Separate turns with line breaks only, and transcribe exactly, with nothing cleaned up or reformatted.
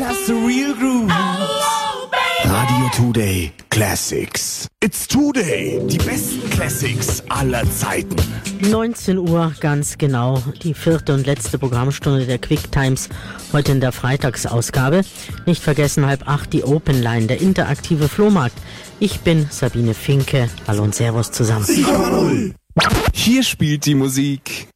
just the real grooves. Radio Today Classics. It's Today. Die besten Classics aller Zeiten.
neunzehn Uhr ganz genau. Die vierte und letzte Programmstunde der Quick Times. Heute in der Freitagsausgabe. Nicht vergessen, halb acht die Open Line, der interaktive Flohmarkt. Ich bin Sabine Finke. Hallo und Servus zusammen.
Hier spielt die Musik